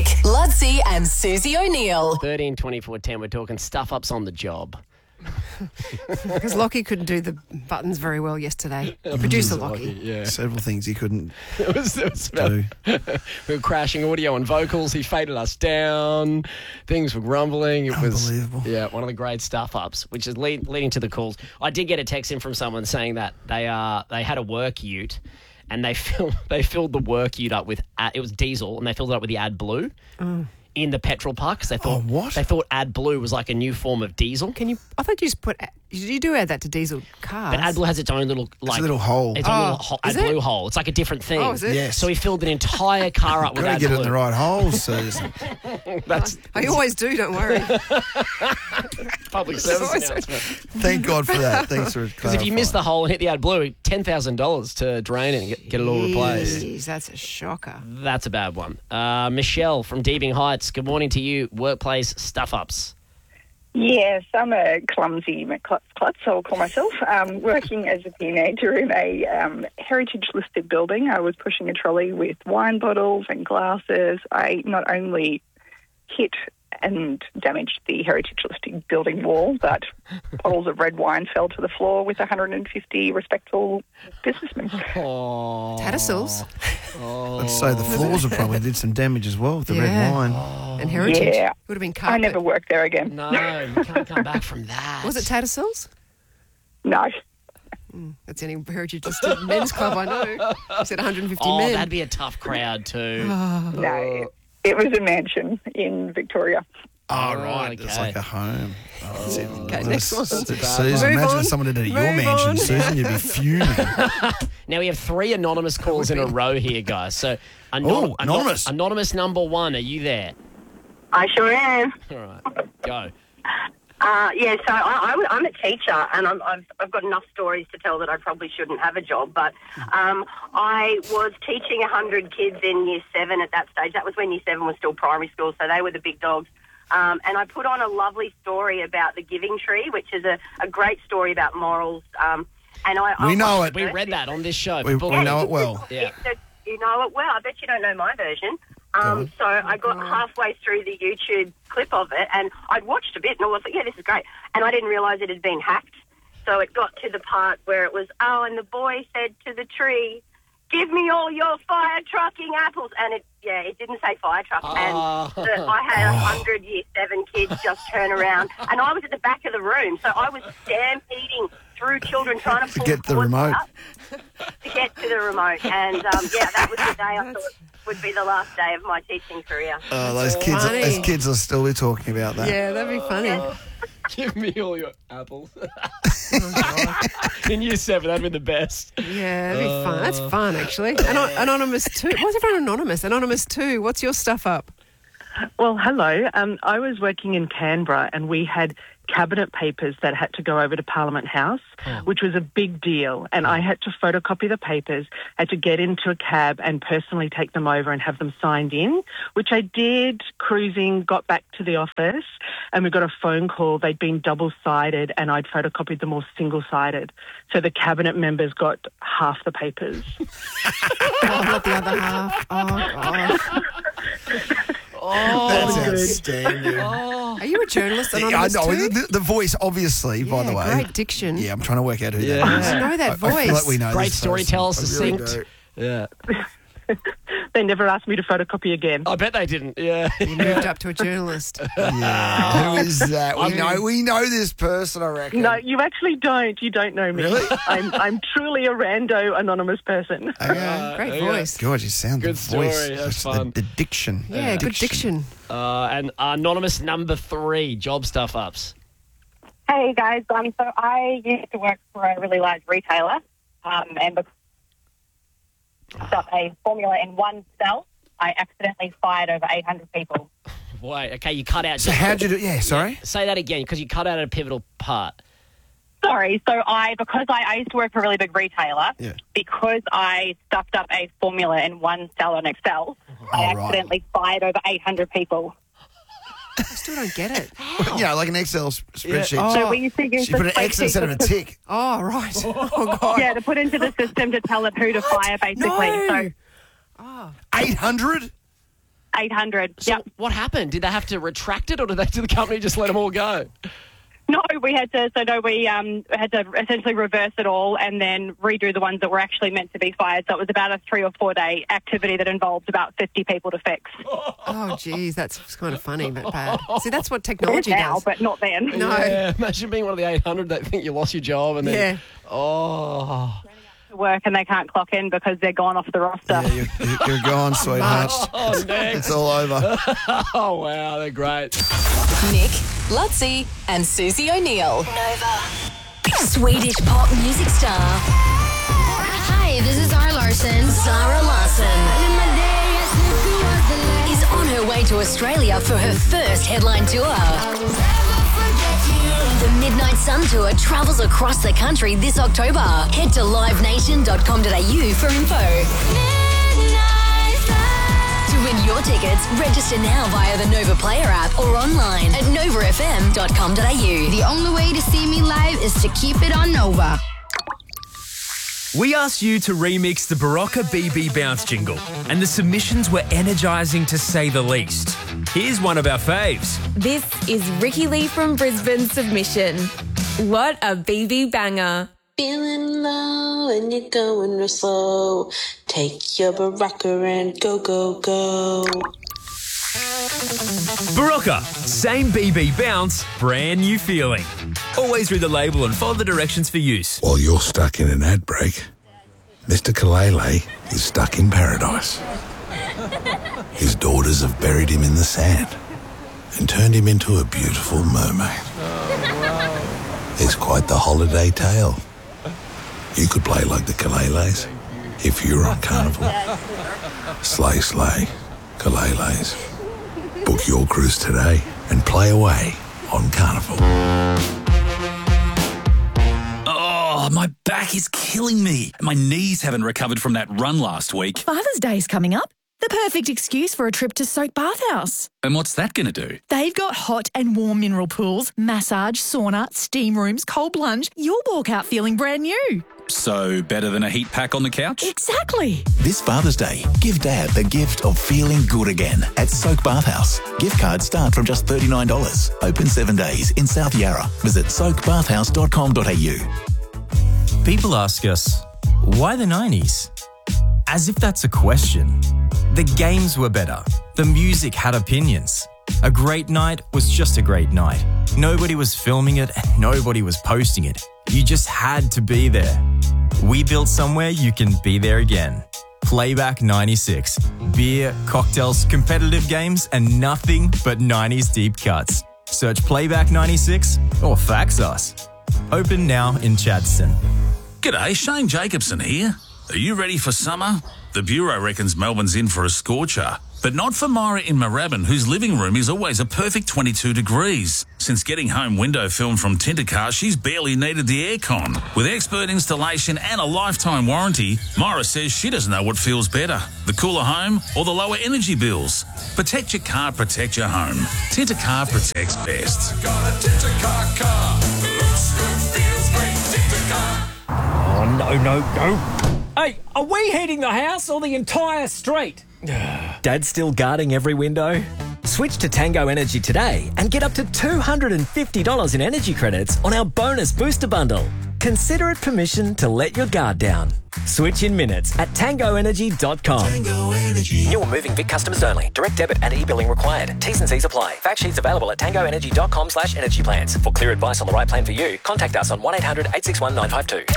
Nick, Ludsey and Susie O'Neill. 13 24 10, we're talking stuff-ups on the job. Because Lockie couldn't do the buttons very well yesterday. Producer Lockie. Yeah. Several things he couldn't It was do. we were crashing audio and vocals. He faded us down. Things were grumbling. It was Unbelievable. Yeah, one of the great stuff-ups, which is leading to the calls. I did get a text in from someone saying that they had a work ute and they filled the work ute up with it was diesel and they filled it up with the AdBlue. In the petrol park because they thought what? they thought AdBlue was like a new form of diesel. I thought you just you do add that to diesel cars. But AdBlue has its own little It's a little hole. Its own little is AdBlue it? hole. It's like a different thing. Oh, is it? Yes. So he filled an entire car up with Got to AdBlue. get it in the right holes, Susan. That's I always do, don't worry. public service Always- announcement. Thank God for that. Thanks for Because if you miss the hole and hit the AdBlue, $10,000 to drain it and get it all replaced. Jeez, that's a shocker. That's a bad one. Michelle from Deebing Heights. Good morning to you. Workplace stuff-ups. Yes, I'm a clumsy klutz, I'll call myself. Working as a teenager in a heritage-listed building, I was pushing a trolley with wine bottles and glasses. I not only hit and damaged the heritage-listed building wall, but bottles of red wine fell to the floor with 150 respectable businessmen. Oh. Tattersalls Let's say the floors have probably did some damage as well with the Yeah. red wine. and heritage. Yeah. Would have been carpet. I never worked there again. No, you can't come back from that. Was it Tattersalls? No. That's any heritage listed men's club I know. You said 150 Oh, men. that'd be a tough crowd too. No. It was a mansion in Victoria. Oh, right. It's Okay. like a home. Oh, that's it. Okay, next one. Susan, Move imagine on. if someone did it at your Move mansion, on. Susan, you'd be fuming. Now we have 3 anonymous calls in a row here, guys. So anonymous. Anonymous number 1, are you there? I sure am. All right, go. Yeah, so I'm a teacher, and I've got enough stories to tell that I probably shouldn't have a job. But I was teaching 100 kids in Year 7 at that stage. That was when Year 7 was still primary school, so they were the big dogs. And I put on a lovely story about the Giving Tree, which is a great story about morals. And We know it. We read that on this show. We People- know it well. Yeah. You know it well. I bet you don't know my version. So I got halfway through the YouTube clip of it, and I'd watched a bit, and I was like, yeah, this is great. And I didn't realise it had been hacked. So it got to the part where it was, and the boy said to the tree, give me all your fire trucking apples. And it didn't say fire truck. And I had 100 Year 7 kids just turn around. And I was at the back of the room, so I was stampeding through children trying to pull get the cords remote. out to get to the remote. And, that was the day I thought would be the last day of my teaching career. Oh, those Funny. kids will still be talking about that. Yeah, that'd be funny. Give me all your apples. In Year 7, that'd be the best. Yeah, that'd be fun. That's fun, actually. Anonymous 2. Why's everyone anonymous? Anonymous 2, what's your stuff up? Well, hello. I was working in Canberra and we had cabinet papers that had to go over to Parliament House, which was a big deal. And I had to photocopy the papers, had to get into a cab and personally take them over and have them signed in, which I did, cruising, got back to the office, and we got a phone call. They'd been double-sided and I'd photocopied them all single-sided. So the cabinet members got half the papers. Not the other half. Oh, gosh. That's outstanding. Are you a journalist, I Anonymous know 2? the voice, obviously. by the way, Great diction. Yeah, I'm trying to work out who Yeah. that is. I know that I voice. feel like we know Great this storyteller, person. I really succinct. do. Yeah. They never asked me to photocopy again. I bet they didn't. Yeah. You moved up to a journalist. Yeah, who is that? We know this person, I reckon. No, you actually don't. You don't know me. Really? I'm truly a rando anonymous person. Great voice. God, you sound Good the voice. story, that's Just fun. The diction. Yeah, good diction. And anonymous number 3, job stuff-ups. Hey guys, so I used to work for a really large retailer, and because I set up a formula in one cell, I accidentally fired over 800 people. Wait, okay, you cut out. So how'd you do? Yeah, sorry. Say that again, because you cut out a pivotal part. Sorry, so because I used to work for a really big retailer, because I stuffed up a formula in one cell on Excel, I accidentally fired over 800 people. I still don't get it. Yeah, like an Excel spreadsheet. Oh. So we used to use She put an X instead of a tick. Oh, right. Oh, God. Yeah, to put into the system to tell it who to fire, basically. No. So 800? 800. So Yep. what happened? Did they have to retract it, or did the company just let them all go? No, we had to. So no, we had to essentially reverse it all and then redo the ones that were actually meant to be fired. So it was about a 3 or 4 day activity that involved about 50 people to fix. Oh, geez, that's kind of funny but bad. See, that's what It is technology now, does. but not then. No. Yeah, imagine being one of the 800 that think you lost your job and then... Yeah. Oh. To work and they can't clock in because they're gone off the roster. Yeah, you're gone, sweetheart. Oh, next. It's all over. Oh, wow, they're great. Nick, Lutzi, and Susie O'Neill. Swedish pop music star. Hi, this is Zara Larson. Zara Larsson is on her way to Australia for her first headline tour. The Midnight Sun Tour travels across the country this October. Head to livenation.com.au for info. To win your tickets, register now via the Nova Player app or online at novafm.com.au. The only way to see me live is to keep it on Nova. We asked you to remix the Barocca BB Bounce jingle, and the submissions were energising to say the least. Here's one of our faves. This is Ricky Lee from Brisbane submission. What a BB banger. Feeling low and you're going real slow. Take your Barocca and go, go, go. Barocca, same BB bounce, brand new feeling. Always read the label and follow the directions for use. While you're stuck in an ad break, Mr. Kalele is stuck in paradise. His daughters have buried him in the sand and turned him into a beautiful mermaid. It's quite the holiday tale. You could play like the Kaleles if you were on Carnival. Slay, slay, Kaleles. Book your cruise today and play away on Carnival. Oh, my back is killing me. My knees haven't recovered from that run last week. Father's Day's coming up. The perfect excuse for a trip to Soak Bathhouse. And what's that going to do? They've got hot and warm mineral pools, massage, sauna, steam rooms, cold plunge. You'll walk out feeling brand new. So better than a heat pack on the couch? Exactly. This Father's Day, give Dad the gift of feeling good again at Soak Bathhouse. Gift cards start from just $39. Open 7 days in South Yarra. Visit soakbathhouse.com.au. People ask us, why the 90s? As if that's a question. The games were better. The music had opinions. A great night was just a great night. Nobody was filming it and nobody was posting it. You just had to be there. We built somewhere you can be there again. Playback 96. Beer, cocktails, competitive games, and nothing but 90s deep cuts. Search Playback 96 or fax us. Open now in Chadstone. G'day, Shane Jacobson here. Are you ready for summer? The Bureau reckons Melbourne's in for a scorcher. But not for Myra in Moorabbin, whose living room is always a perfect 22 degrees. Since getting home window film from Tintercar, she's barely needed the aircon. With expert installation and a lifetime warranty, Myra says she doesn't know what feels better, the cooler home or the lower energy bills. Protect your car, protect your home. Tintercar protects best. Got a Tintercar car. Looks good, feels great. Tintercar. Oh, no. Hey, are we heating the house or the entire street? Dad's still guarding every window? Switch to Tango Energy today and get up to $250 in energy credits on our bonus booster bundle. Consider it permission to let your guard down. Switch in minutes at tangoenergy.com. Tango Energy. New or moving Vic customers only. Direct debit and e-billing required. T's and C's apply. Fact sheets available at tangoenergy.com/energy plans. For clear advice on the right plan for you, contact us on 1-800-861-952.